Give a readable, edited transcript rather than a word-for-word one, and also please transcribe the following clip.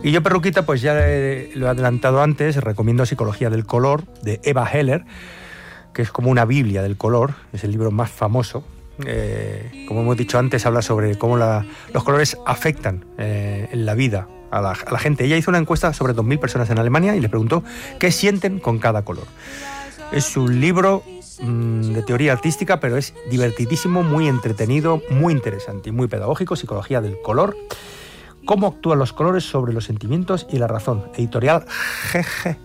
Y yo, Perruquita, pues ya lo he adelantado antes, recomiendo Psicología del color, de Eva Heller, que es como una biblia del color, es el libro más famoso. Como hemos dicho antes, habla sobre cómo los colores afectan en la vida a la gente. Ella hizo una encuesta sobre 2.000 personas en Alemania y les preguntó qué sienten con cada color. Es un libro de teoría artística, pero es divertidísimo, muy entretenido, muy interesante y muy pedagógico. Psicología del color. Cómo actúan los colores sobre los sentimientos y la razón. Editorial GG.